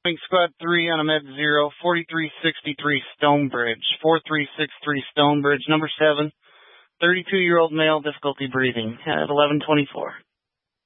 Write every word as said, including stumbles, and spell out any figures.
Squad three on a med zero, forty-three sixty-three Stonebridge, four three six three Stonebridge, number seven, thirty-two-year-old male, difficulty breathing, at eleven twenty-four.